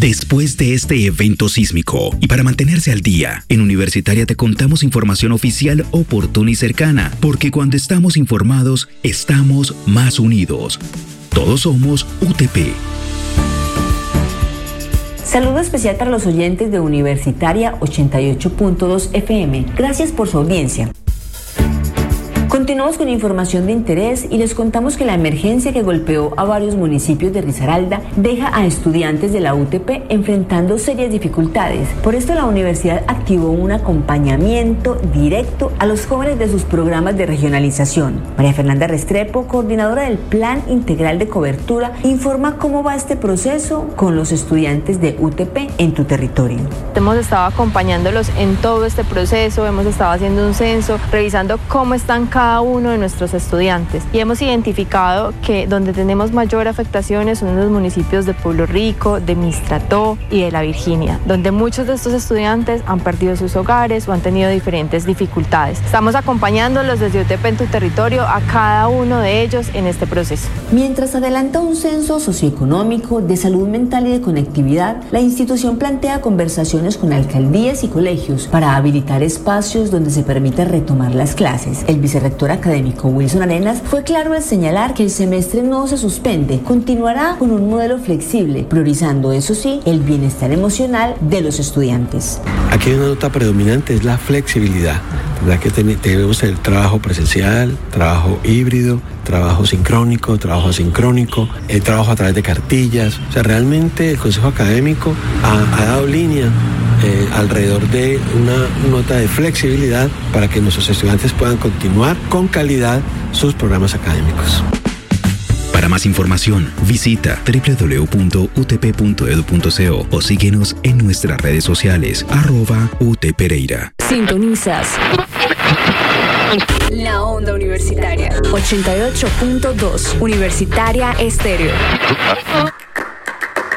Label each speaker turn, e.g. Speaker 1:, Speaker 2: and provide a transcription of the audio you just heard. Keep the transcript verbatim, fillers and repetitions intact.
Speaker 1: Después de este evento sísmico y para mantenerse al día, en Universitaria te contamos información oficial, oportuna y cercana, porque cuando estamos informados, estamos más unidos. Todos somos U T P.
Speaker 2: Saludo especial para los oyentes de Universitaria ochenta y ocho punto dos F M. Gracias por su audiencia. Continuamos con información de interés y les contamos que la emergencia que golpeó a varios municipios de Risaralda deja a estudiantes de la U T P enfrentando serias dificultades. Por esto la universidad activó un acompañamiento directo a los jóvenes de sus programas de regionalización. María Fernanda Restrepo, coordinadora del Plan Integral de Cobertura, informa cómo va este proceso con los estudiantes de U T P en tu territorio.
Speaker 3: Hemos estado acompañándolos en todo este proceso, hemos estado haciendo un censo, revisando cómo están cada cada uno de nuestros estudiantes y hemos identificado que donde tenemos mayor afectaciones son en los municipios de Pueblo Rico, de Mistrató y de La Virginia, donde muchos de estos estudiantes han perdido sus hogares o han tenido diferentes dificultades. Estamos acompañándolos desde U T P en tu territorio a cada uno de ellos en este proceso.
Speaker 2: Mientras adelanta un censo socioeconómico, de salud mental y de conectividad, la institución plantea conversaciones con alcaldías y colegios para habilitar espacios donde se permita retomar las clases. El vicerrector académico Wilson Arenas fue claro al señalar que el semestre no se suspende, continuará con un modelo flexible, priorizando, eso sí, el bienestar emocional de los estudiantes.
Speaker 4: Aquí hay una nota predominante, es la flexibilidad. ¿Verdad? Que ten- tenemos el trabajo presencial, trabajo híbrido, trabajo sincrónico, trabajo asincrónico, el trabajo a través de cartillas. O sea, realmente el Consejo Académico ha, ha dado línea eh, alrededor de una nota de flexibilidad para que nuestros estudiantes puedan continuar con calidad sus programas académicos.
Speaker 1: Para más información, visita doble u doble u doble u punto u t p punto e d u punto co o síguenos en nuestras redes sociales, arroba U T Pereira.
Speaker 5: Sintonizas la onda universitaria ochenta y ocho punto dos Universitaria Estéreo.